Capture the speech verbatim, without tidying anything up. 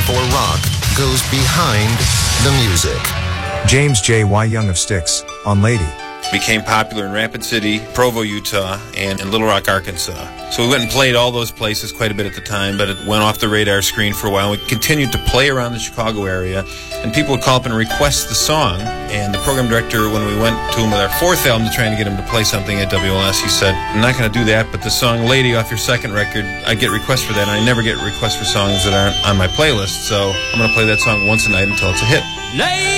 for rock goes behind the music. James J. Y. Young of Styx on Lady. Became popular in Rapid City, Provo, Utah, and in Little Rock, Arkansas. So we went and played all those places quite a bit at the time, but it went off the radar screen for a while. We continued to play around the Chicago area, and people would call up and request the song. And the program director, when we went to him with our fourth album to try and get him to play something at W L S, he said, I'm not going to do that, but the song Lady off your second record, I get requests for that, and I never get requests for songs that aren't on my playlist. So I'm going to play that song once a night until it's a hit. Lady!